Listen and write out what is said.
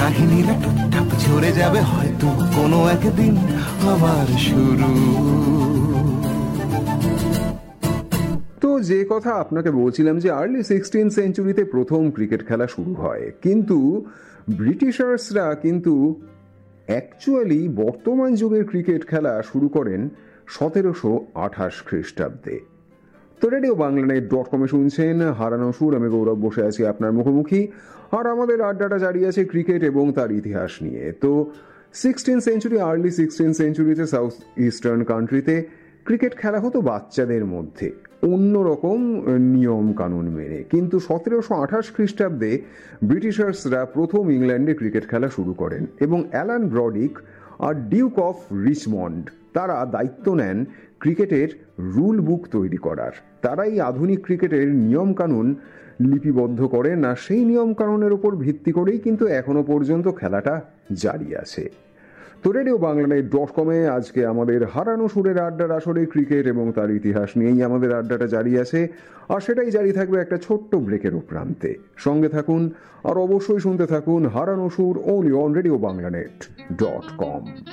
কাহিনীরা টুপটাপ ঝরে যাবে হয়তো কোনো একদিন আবার শুরু। তো যে কথা আপনাকে বলছিলাম যে আর্লি 16th সেঞ্চুরিতে প্রথম ক্রিকেট খেলা শুরু হয়, কিন্তু ব্রিটিশার্সরা কিন্তু অ্যাকচুয়ালি বর্তমান যুগের ক্রিকেট খেলা শুরু করেন 1728 খ্রিস্টাব্দে। তো রেডিও বাংলানেট.com শুনছেন হারানো সুর, আমি গৌরব বসে আছি আপনার মুখোমুখি, আর আমাদের আড্ডাটা জারি আছে ক্রিকেট এবং তার ইতিহাস নিয়ে। তো 16th century, early 16th সেঞ্চুরিতে south eastern কান্ট্রিতে ক্রিকেট খেলা হতো বাচ্চাদের মধ্যে অন্যরকম নিয়ম কানুন মেনে, কিন্তু 1728 খ্রিস্টাব্দে ব্রিটিশার্সরা প্রথম ইংল্যান্ডে ক্রিকেট খেলা শুরু করেন এবং Alan ব্রডিক R Duke of Richmond তারা দায়িত্ব নেন ক্রিকেটের রুল বুক তৈরি করার। তারাই আধুনিক ক্রিকেটের নিয়ম কানুন লিপিবদ্ধ করেন, আর সেই নিয়ম কানুনের উপর ভিত্তি করেই কিন্তু এখনো পর্যন্ত খেলাটা জারি আছে। তো রেডিও বাংলানেট.com আজকে আমাদের হারানো সুরের আড্ডার আসরে ক্রিকেট এবং তার ইতিহাস নিয়েই আমাদের আড্ডাটা জারি আছে, আর সেটাই জারি থাকবে একটা ছোট্ট ব্রেকের প্রান্তে। সঙ্গে থাকুন আর অবশ্যই শুনতে থাকুন হারানো সুর, only on রেডিও বাংলানেট.com।